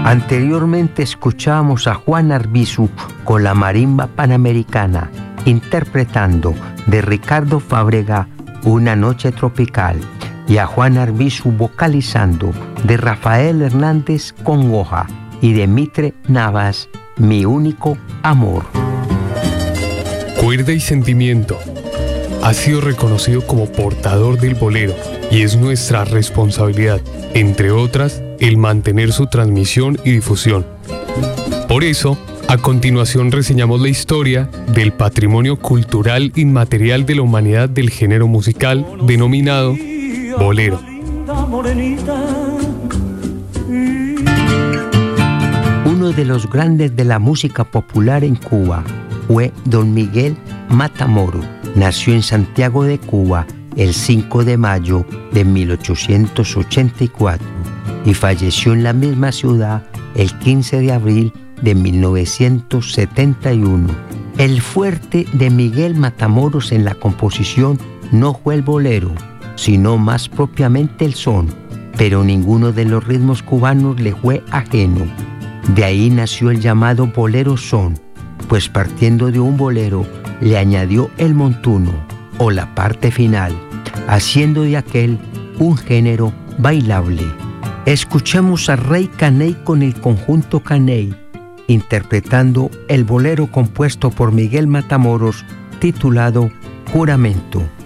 Anteriormente escuchábamos a Juan Arbizu con la Marimba Panamericana, interpretando de Ricardo Fábrega Una Noche Tropical, y a Juan Arbizu vocalizando de Rafael Hernández Congoja y de Mitre Navas Mi Único Amor. Cuerda y Sentimiento ha sido reconocido como portador del bolero y es nuestra responsabilidad, entre otras, el mantener su transmisión y difusión. Por eso, a continuación reseñamos la historia del patrimonio cultural inmaterial de la humanidad del género musical denominado bolero. Uno de los grandes de la música popular en Cuba fue don Miguel Matamoros. Nació en Santiago de Cuba el 5 de mayo de 1884 y falleció en la misma ciudad el 15 de abril de 1971. El fuerte de Miguel Matamoros en la composición no fue el bolero, sino más propiamente el son, pero ninguno de los ritmos cubanos le fue ajeno. De ahí nació el llamado bolero son, pues partiendo de un bolero le añadió el montuno o la parte final, haciendo de aquel un género bailable. Escuchemos a Rey Caney con el conjunto Caney, interpretando el bolero compuesto por Miguel Matamoros titulado Juramento.